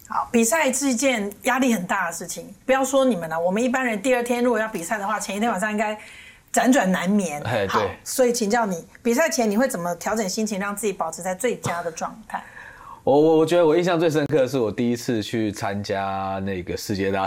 好，比赛是一件压力很大的事情，不要说你们了，我们一般人第二天如果要比赛的话，前一天晚上应该辗转难眠。好，所以请教你，比赛前你会怎么调整心情，让自己保持在最佳的状态？ 我觉得我印象最深刻的是我第一次去参加那个世界大